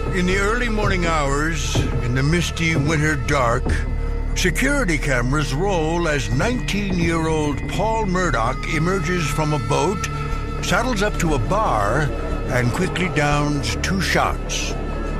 In the early morning hours, in the misty winter dark, security cameras roll as 19-year-old Paul Murdaugh emerges from a boat, saddles up to a bar, and quickly downs 2 shots.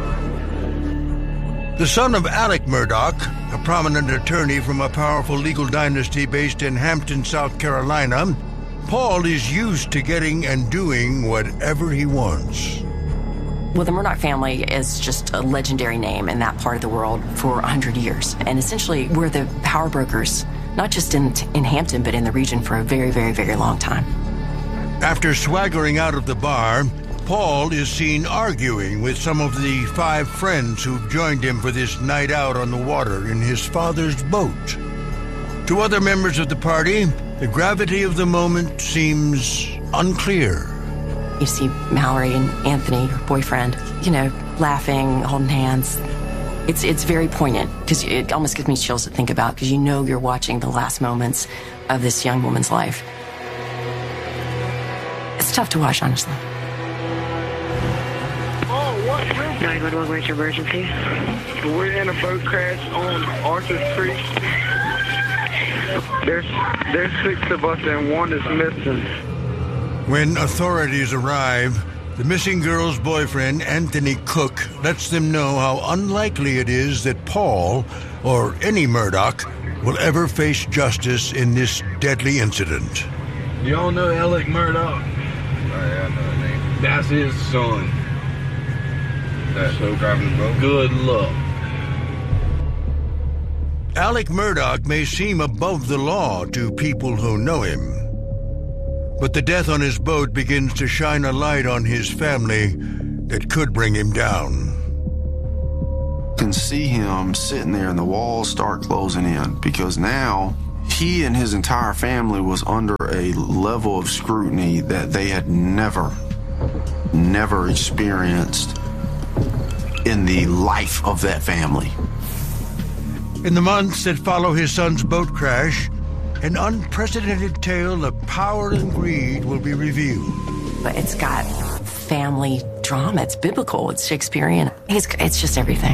The son of Alec Murdaugh, a prominent attorney from a powerful legal dynasty based in Hampton, South Carolina, Paul is used to getting and doing whatever he wants. Well, the Murdaugh family is just a legendary name in that part of the world for 100 years. And essentially, we're the power brokers, not just in Hampton, but in the region for a very, very, very long time. After swaggering out of the bar, Paul is seen arguing with some of the 5 friends who've joined him for this night out on the water in his father's boat. To other members of the party, the gravity of the moment seems unclear. You see Mallory and Anthony, her boyfriend, laughing, holding hands. It's very poignant because it almost gives me chills to think about because you're watching the last moments of this young woman's life. It's tough to watch, honestly. 911, where's your emergency? We're in a boat crash on Arthur Creek. There's 6 of us and 1 is missing. When authorities arrive, the missing girl's boyfriend, Anthony Cook, lets them know how unlikely it is that Paul, or any Murdaugh, will ever face justice in this deadly incident. Y'all know Alec Murdaugh? I know the name. That's his son. That's so driving the boat? Good luck. Alec Murdaugh may seem above the law to people who know him, but the death on his boat begins to shine a light on his family that could bring him down. You can see him sitting there and the walls start closing in because now he and his entire family was under a level of scrutiny that they had never experienced in the life of that family. In the months that follow his son's boat crash, an unprecedented tale of power and greed will be revealed. But it's got family drama. It's biblical. It's Shakespearean. It's just everything.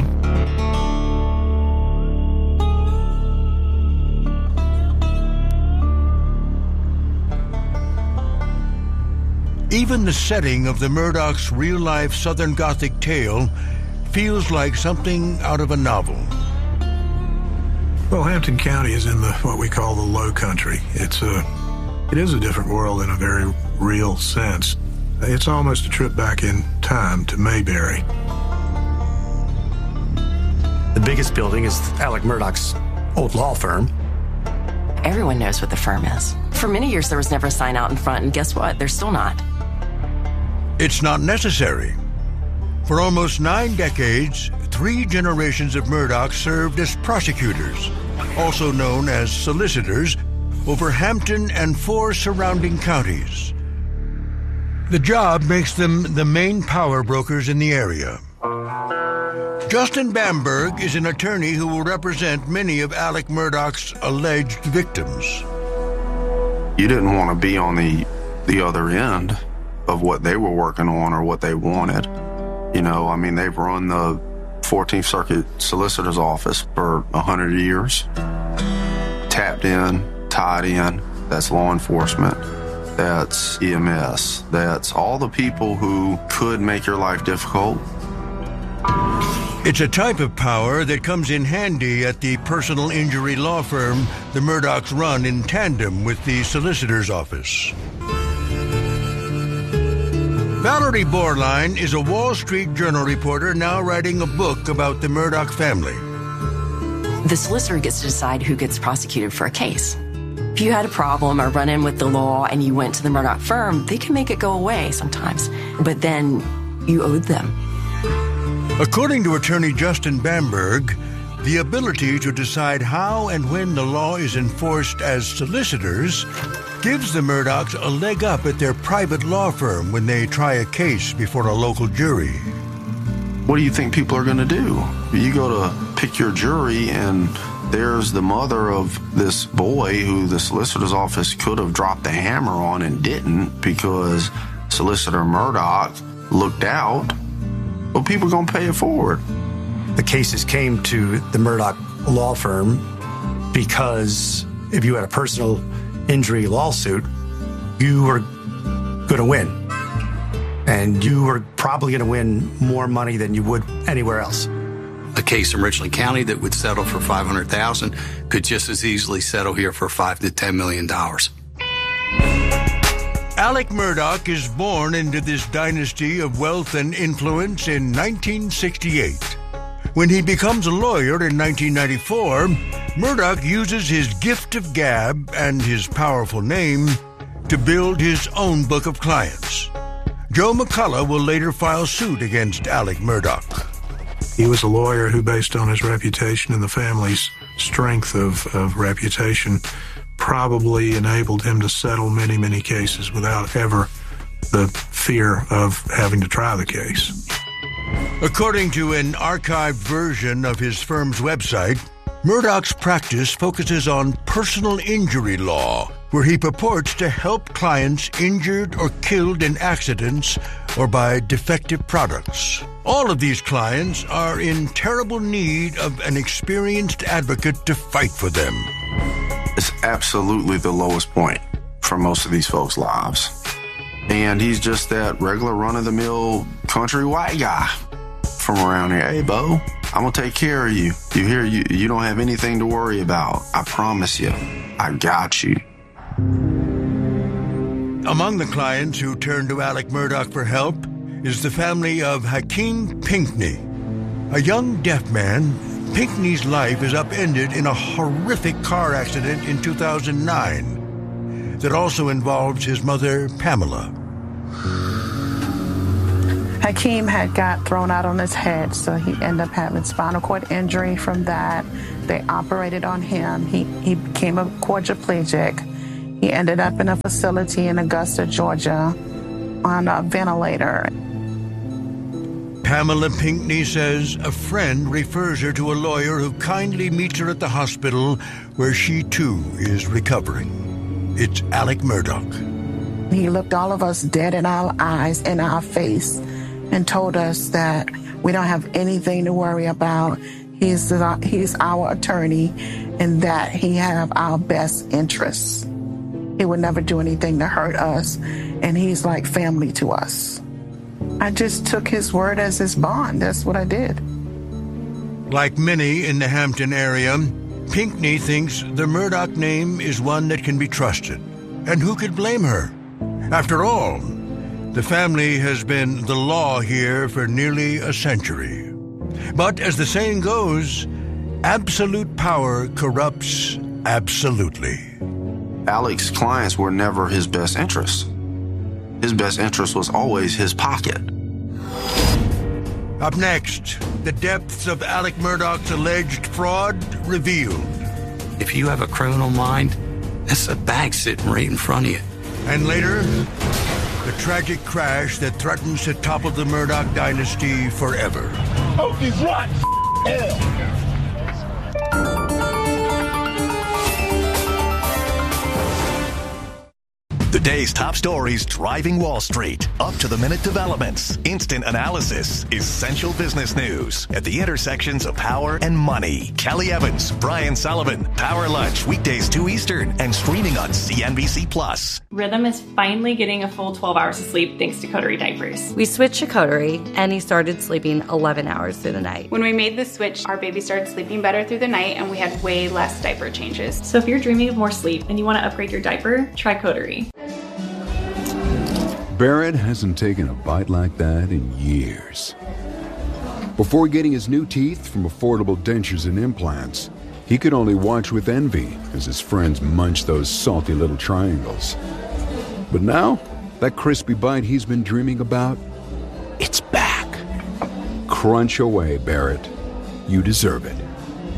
Even the setting of the Murdaugh's real-life Southern Gothic tale feels like something out of a novel. Well, Hampton County is in what we call the Low Country. It is a different world in a very real sense. It's almost a trip back in time to Mayberry. The biggest building is Alec Murdaugh's old law firm. Everyone knows what the firm is. For many years, there was never a sign out in front, and guess what? There's still not. It's not necessary. For almost 9 decades, 3 generations of Murdaugh served as prosecutors, also known as solicitors, over Hampton and 4 surrounding counties. The job makes them the main power brokers in the area. Justin Bamberg is an attorney who will represent many of Alec Murdaugh's alleged victims. You didn't want to be on the other end of what they were working on or what they wanted. They've run the 14th Circuit Solicitor's Office for 100 years. Tapped in, tied in, that's law enforcement, that's EMS, that's all the people who could make your life difficult. It's a type of power that comes in handy at the personal injury law firm the Murdaughs run in tandem with the solicitor's office. Valerie Borline is a Wall Street Journal reporter now writing a book about the Murdaugh family. The solicitor gets to decide who gets prosecuted for a case. If you had a problem or run in with the law and you went to the Murdaugh firm, they can make it go away sometimes, but then you owed them. According to attorney Justin Bamberg, the ability to decide how and when the law is enforced as solicitors gives the Murdaughs a leg up at their private law firm when they try a case before a local jury. What do you think people are going to do? You go to pick your jury and there's the mother of this boy who the solicitor's office could have dropped the hammer on and didn't because Solicitor Murdaugh looked out. Well, people are going to pay it forward. The cases came to the Murdaugh law firm because if you had a personal injury lawsuit, you were going to win. And you were probably going to win more money than you would anywhere else. A case in Richland County that would settle for $500,000 could just as easily settle here for $5 to $10 million. Alec Murdaugh is born into this dynasty of wealth and influence in 1968. When he becomes a lawyer in 1994, Murdaugh uses his gift of gab and his powerful name to build his own book of clients. Joe McCullough will later file suit against Alec Murdaugh. He was a lawyer who, based on his reputation and the family's strength of reputation, probably enabled him to settle many, many cases without ever the fear of having to try the case. According to an archived version of his firm's website, Murdaugh's practice focuses on personal injury law, where he purports to help clients injured or killed in accidents or by defective products. All of these clients are in terrible need of an experienced advocate to fight for them. It's absolutely the lowest point for most of these folks' lives. And he's just that regular run-of-the-mill country white guy from around here. Hey, Bo, I'm going to take care of you. You hear, you don't have anything to worry about. I promise you. I got you. Among the clients who turned to Alec Murdaugh for help is the family of Hakeem Pinkney. A young deaf man, Pinkney's life is upended in a horrific car accident in 2009 that also involves his mother, Pamela. Hakeem had got thrown out on his head, so he ended up having spinal cord injury from that. They operated on him. He became a quadriplegic. He ended up in a facility in Augusta, Georgia, on a ventilator. Pamela Pinkney says a friend refers her to a lawyer who kindly meets her at the hospital where she, too, is recovering. It's Alec Murdaugh. He looked all of us dead in our eyes, in our face, and told us that we don't have anything to worry about. He's our attorney, and that he have our best interests. He would never do anything to hurt us, and he's like family to us. I just took his word as his bond. That's what I did. Like many in the Hampton area, Pinkney thinks the Murdaugh name is one that can be trusted. And who could blame her? After all, the family has been the law here for nearly a century. But as the saying goes, absolute power corrupts absolutely. Alec's clients were never his best interest. His best interest was always his pocket. Up next, the depths of Alec Murdaugh's alleged fraud revealed. If you have a criminal mind, that's a bag sitting right in front of you. And later, the tragic crash that threatens to topple the Murdaugh dynasty forever. Oh, he's right. Hell. The day's top stories driving Wall Street. Up-to-the-minute developments. Instant analysis. Essential business news. At the intersections of power and money. Kelly Evans, Brian Sullivan. Power Lunch. Weekdays 2 Eastern. And streaming on CNBC+. Rhythm is finally getting a full 12 hours of sleep thanks to Coterie diapers. We switched to Coterie, and he started sleeping 11 hours through the night. When we made the switch, our baby started sleeping better through the night, and we had way less diaper changes. So if you're dreaming of more sleep and you want to upgrade your diaper, try Coterie. Barrett hasn't taken a bite like that in years. Before getting his new teeth from Affordable Dentures and Implants, he could only watch with envy as his friends munched those salty little triangles. But now, that crispy bite he's been dreaming about, it's back. Crunch away, Barrett. You deserve it.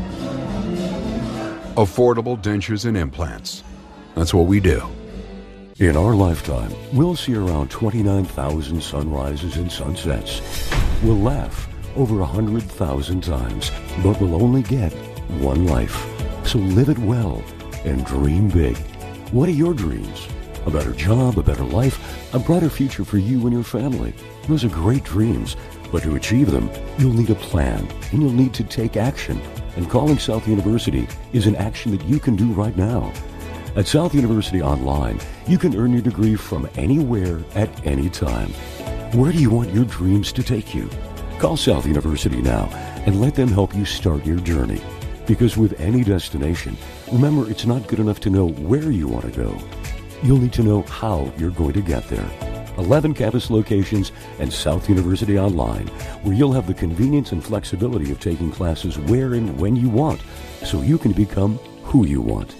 Affordable Dentures and Implants. That's what we do. In our lifetime, we'll see around 29,000 sunrises and sunsets. We'll laugh over 100,000 times, but we'll only get one life. So live it well and dream big. What are your dreams? A better job, a better life, a brighter future for you and your family. Those are great dreams, But to achieve them, you'll need a plan, and you'll need to take action. And calling South University is an action that you can do right now. At South University Online, you can earn your degree from anywhere at any time. Where do you want your dreams to take you? Call South University now and let them help you start your journey. Because with any destination, remember, it's not good enough to know where you want to go. You'll need to know how you're going to get there. 11 campus locations and South University Online, where you'll have the convenience and flexibility of taking classes where and when you want, so you can become who you want.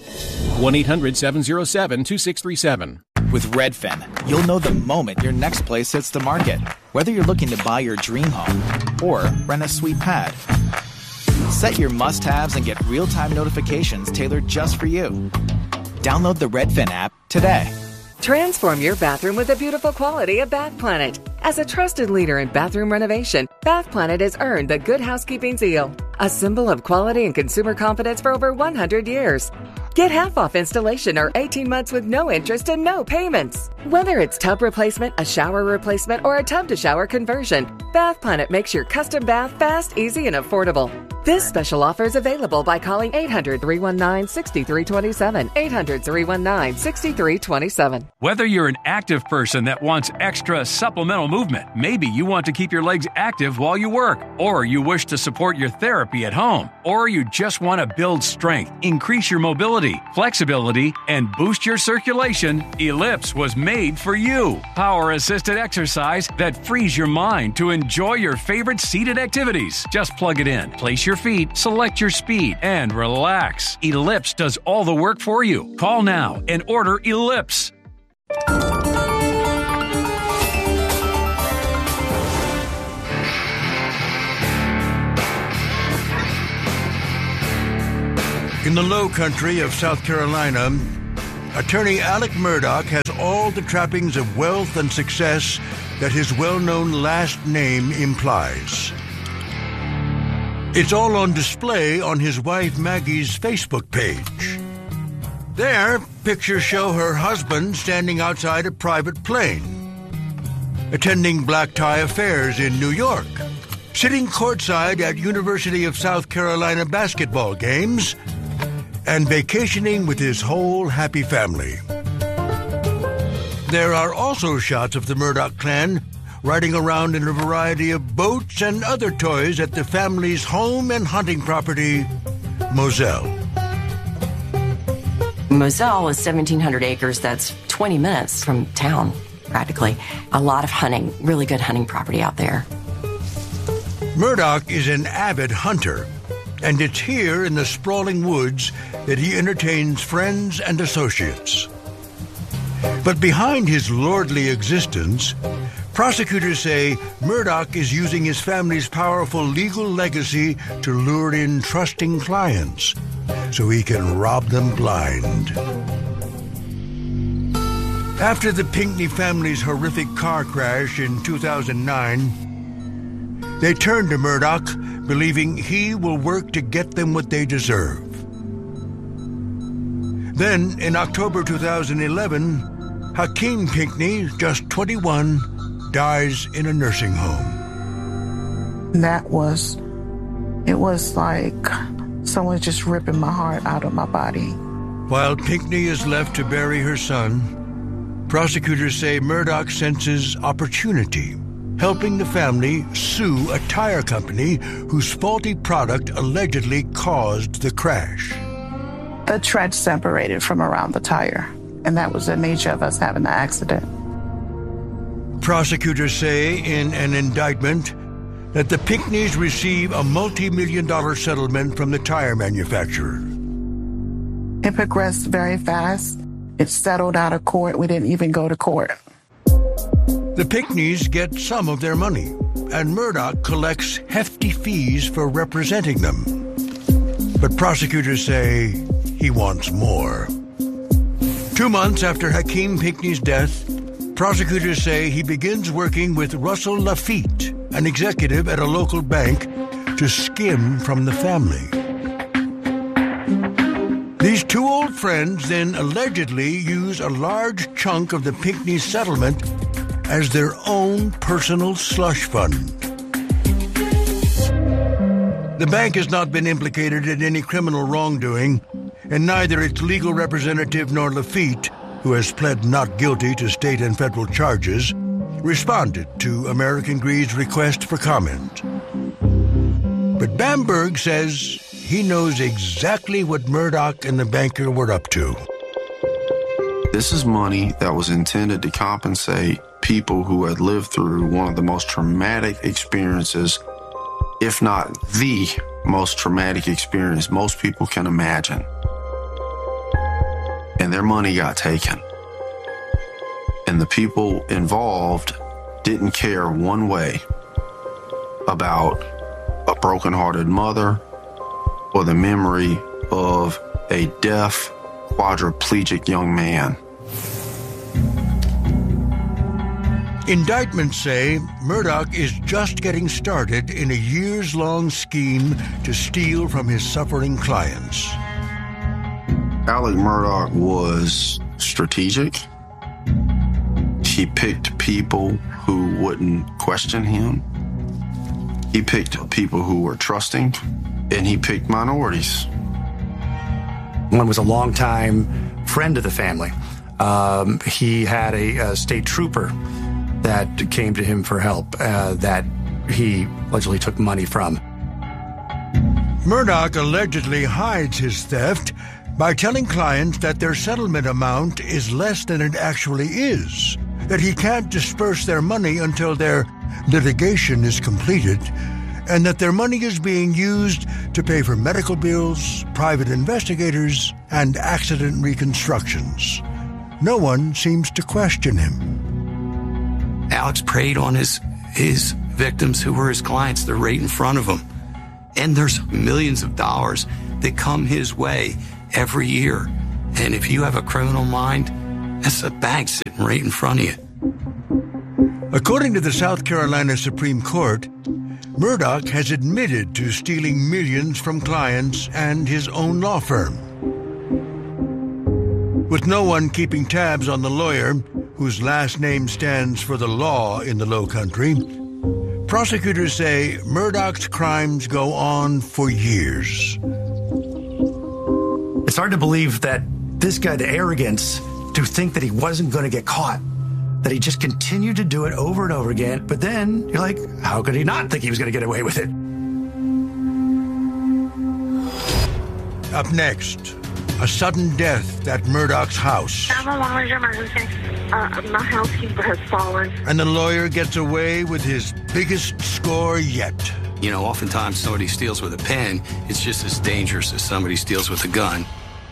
1-800-707-2637. With Redfin, you'll know the moment your next place hits the market, whether you're looking to buy your dream home or rent a sweet pad. Set your must-haves and get real-time notifications tailored just for you. Download the Redfin app today. Transform your bathroom with the beautiful quality of Bath Planet. As a trusted leader in bathroom renovation, Bath Planet has earned the Good Housekeeping seal, a symbol of quality and consumer confidence for over 100 years. Get half off installation or 18 months with no interest and no payments. Whether it's tub replacement, a shower replacement, or a tub-to-shower conversion, Bath Planet makes your custom bath fast, easy, and affordable. This special offer is available by calling 800-319-6327, 800-319-6327. Whether you're an active person that wants extra supplemental movement, maybe you want to keep your legs active while you work, or you wish to support your therapy at home, or you just want to build strength, increase your mobility, flexibility, and boost your circulation, Ellipse was made for you. Power-assisted exercise that frees your mind to enjoy your favorite seated activities. Just plug it in, place your feet, select your speed, and relax. Ellipse does all the work for you. Call now and order Ellipse. In the low country of South Carolina, attorney Alec Murdaugh has all the trappings of wealth and success that his well-known last name implies. It's all on display on his wife Maggie's Facebook page. There, pictures show her husband standing outside a private plane, attending black tie affairs in New York, sitting courtside at University of South Carolina basketball games, and vacationing with his whole happy family. There are also shots of the Murdaugh clan riding around in a variety of boats and other toys at the family's home and hunting property, Moselle. Moselle is 1,700 acres. That's 20 minutes from town, practically. A lot of hunting, really good hunting property out there. Murdaugh is an avid hunter, and it's here in the sprawling woods that he entertains friends and associates. But behind his lordly existence, prosecutors say Murdaugh is using his family's powerful legal legacy to lure in trusting clients so he can rob them blind. After the Pinckney family's horrific car crash in 2009, they turned to Murdaugh, believing he will work to get them what they deserve. Then, in October 2011, Hakeem Pinckney, just 21, dies in a nursing home. It was like someone just ripping my heart out of my body. While Pinckney is left to bury her son, prosecutors say Murdaugh senses opportunity, helping the family sue a tire company whose faulty product allegedly caused the crash. The tread separated from around the tire, and that was the nature of us having the accident. Prosecutors say in an indictment that the Pinckneys receive a multi-million-dollar settlement from the tire manufacturer. It progressed very fast. It settled out of court. We didn't even go to court. The Pinckneys get some of their money, and Murdaugh collects hefty fees for representing them. But prosecutors say he wants more. 2 months after Hakeem Pinckney's death, prosecutors say he begins working with Russell Lafitte, an executive at a local bank, to skim from the family. These two old friends then allegedly use a large chunk of the Pinckney settlement as their own personal slush fund. The bank has not been implicated in any criminal wrongdoing, and neither its legal representative nor Lafitte, who has pled not guilty to state and federal charges, responded to American Greed's request for comment. But Bamberg says he knows exactly what Murdoch and the banker were up to. This is money that was intended to compensate people who had lived through one of the most traumatic experiences, if not the most traumatic experience most people can imagine. And their money got taken. And the people involved didn't care one way about a broken-hearted mother or the memory of a deaf, quadriplegic young man. Indictments say Murdoch is just getting started in a years-long scheme to steal from his suffering clients. Alec Murdoch was strategic. He picked people who wouldn't question him. He picked people who were trusting, and he picked minorities. One was a longtime friend of the family. He had a state trooper that came to him for help that he allegedly took money from. Murdoch allegedly hides his theft by telling clients that their settlement amount is less than it actually is, that he can't disperse their money until their litigation is completed, and that their money is being used to pay for medical bills, private investigators, and accident reconstructions. No one seems to question him. Alex preyed on his victims who were his clients. They're right in front of him. And there's millions of dollars that come his way every year. And if you have a criminal mind, that's a bank sitting right in front of you. According to the South Carolina Supreme Court, Murdoch has admitted to stealing millions from clients and his own law firm. With no one keeping tabs on the lawyer, whose last name stands for the law in the Low Country, prosecutors say Murdoch's crimes go on for years. It's hard to believe that this guy, the arrogance to think that he wasn't going to get caught, that he just continued to do it over and over again. But then you're like, how could he not think he was going to get away with it? Up next, a sudden death at Murdoch's house. 911, what is your emergency? My housekeeper has fallen. And the lawyer gets away with his biggest score yet. You know, oftentimes somebody steals with a pen, it's just as dangerous as somebody steals with a gun.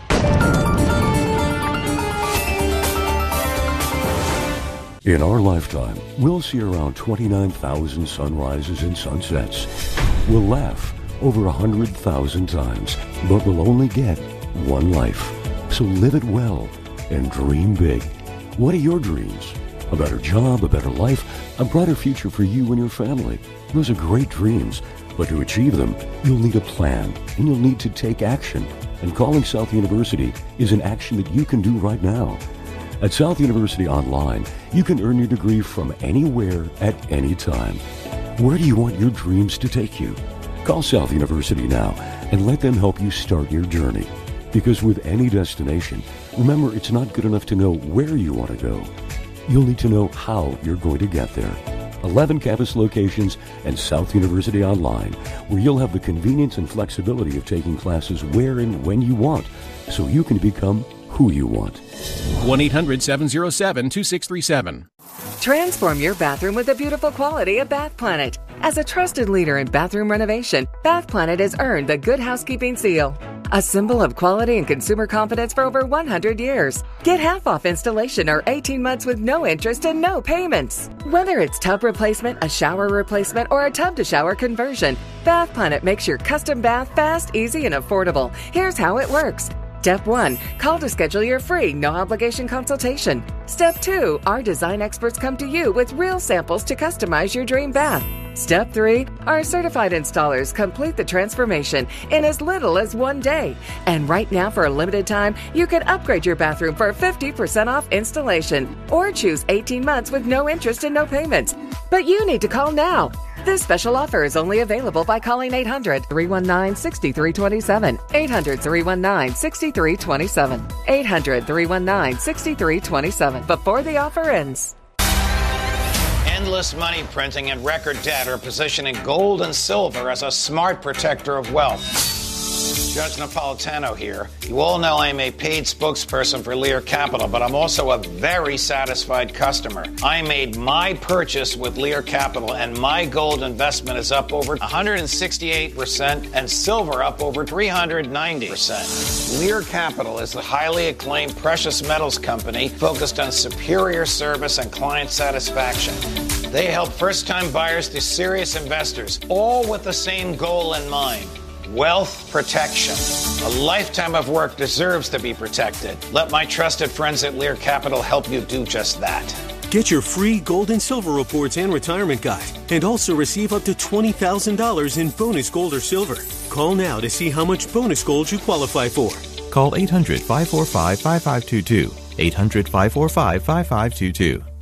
In our lifetime, we'll see around 29,000 sunrises and sunsets. We'll laugh over 100,000 times, but we'll only get one life. So live it well and dream big. What are your dreams? A better job, a better life, a brighter future for you and your family. Those are great dreams, but to achieve them, you'll need a plan, and you'll need to take action. And calling South University is an action that you can do right now. At South University Online, you can earn your degree from anywhere at any time. Where do you want your dreams to take you? Call South University now and let them help you start your journey. Because with any destination, remember, it's not good enough to know where you want to go. You'll need to know how you're going to get there. 11 campus locations and South University Online, where you'll have the convenience and flexibility of taking classes where and when you want, so you can become who you want. 1-800-707-2637. Transform your bathroom with the beautiful quality of Bath Planet. As a trusted leader in bathroom renovation, Bath Planet has earned the Good Housekeeping Seal, a symbol of quality and consumer confidence for over 100 years. Get half off installation or 18 months with no interest and no payments. Whether it's tub replacement, a shower replacement, or a tub-to-shower conversion, Bath Planet makes your custom bath fast, easy, and affordable. Here's how it works. Step 1, call to schedule your free, no-obligation consultation. Step 2, our design experts come to you with real samples to customize your dream bath. Step 3, our certified installers complete the transformation in as little as 1 day. And right now, for a limited time, you can upgrade your bathroom for 50% off installation or choose 18 months with no interest and no payments. But you need to call now. This special offer is only available by calling 800-319-6327. 800-319-6327. 800-319-6327. Before the offer ends. Endless money printing and record debt are positioning gold and silver as a smart protector of wealth. Judge Napolitano here. You all know I'm a paid spokesperson for Lear Capital, but I'm also a very satisfied customer. I made my purchase with Lear Capital, and my gold investment is up over 168% and silver up over 390%. Lear Capital is the highly acclaimed precious metals company focused on superior service and client satisfaction. They help first-time buyers to serious investors, all with the same goal in mind. Wealth protection. A lifetime of work deserves to be protected. Let my trusted friends at Lear Capital help you do just that. Get your free gold and silver reports and retirement guide, and also receive up to $20,000 in bonus gold or silver. Call now to see how much bonus gold you qualify for. Call 800-545-5522. 800-545-5522.